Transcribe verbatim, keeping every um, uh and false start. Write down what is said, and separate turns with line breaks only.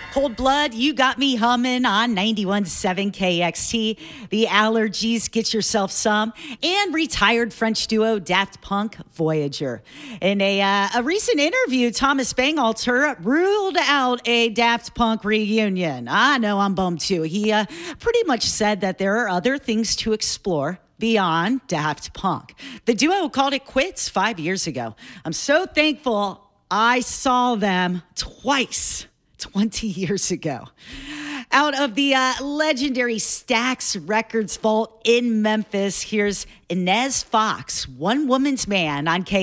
Cold Blood, You Got Me Humming on ninety-one point seven K X T. The Allergies, Get Yourself Some. And retired French duo Daft Punk, Voyager. In a, uh, a recent interview, Thomas Bangalter ruled out a Daft Punk reunion. I know, I'm bummed too. He uh, pretty much said that there are other things to explore beyond Daft Punk. The duo called it quits five years ago. I'm so thankful I saw them twice twenty years ago. Out of the uh, legendary Stax Records vault in Memphis, here's Inez Fox, One Woman's Man on K.